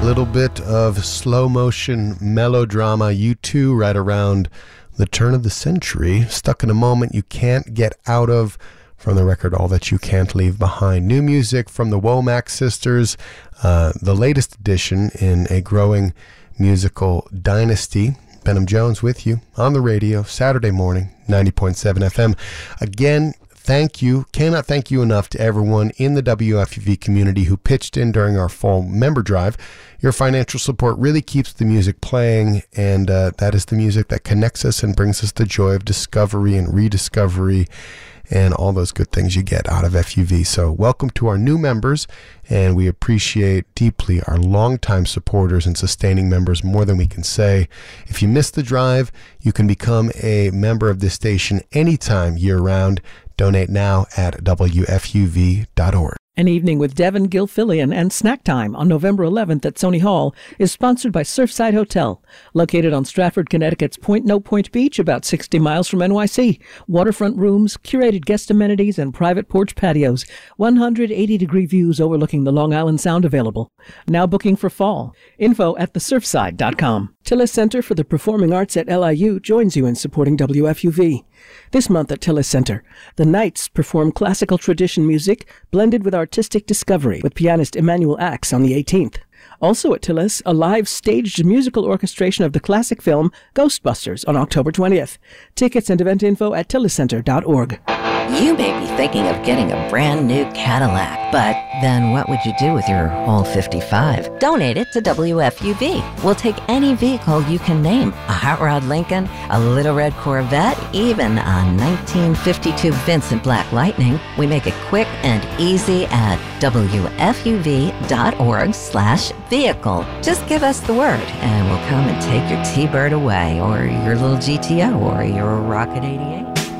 little bit of slow motion melodrama, U2 right around the turn of the century, stuck in a moment you can't get out of, from the record All That You Can't Leave Behind. New music from the Womack sisters, the latest addition in a growing musical dynasty. Benham Jones with you on the radio, Saturday morning, 90.7 FM. Again, thank you, cannot thank you enough to everyone in the WFUV community who pitched in during our fall member drive. Your financial support really keeps the music playing, and that is the music that connects us and brings us the joy of discovery and rediscovery and all those good things you get out of FUV. So welcome to our new members, and we appreciate deeply our longtime supporters and sustaining members more than we can say. If you missed the drive, you can become a member of this station anytime year-round. Donate now at WFUV.org. An Evening with Devin Gilfillian and Snack Time on November 11th at Sony Hall is sponsored by Surfside Hotel, located on Stratford, Connecticut's Point No Point Beach, about 60 miles from NYC. Waterfront rooms, curated guest amenities, and private porch patios. 180-degree views overlooking the Long Island Sound available. Now booking for fall. Info at thesurfside.com. Tillis Center for the Performing Arts at LIU joins you in supporting WFUV. This month at Tillis Center, the Knights perform classical tradition music blended with artistic discovery with pianist Emmanuel Axe on the 18th. Also at Tillis, a live staged musical orchestration of the classic film Ghostbusters on October 20th. Tickets and event info at tilliscenter.org. You may be thinking of getting a brand new Cadillac, but then what would you do with your old 55? Donate it to WFUV. We'll take any vehicle you can name. A hot rod Lincoln, a little red Corvette, even a 1952 Vincent Black Lightning. We make it quick and easy at WFUV.org/vehicle. Just give us the word and we'll come and take your T-Bird away, or your little GTO, or your Rocket 88.